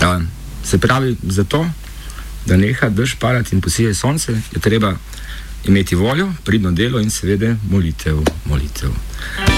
Se pravi, zato, da neha dež padati in posije sonce, je treba imeti voljo, pridno delo in seveda molitev.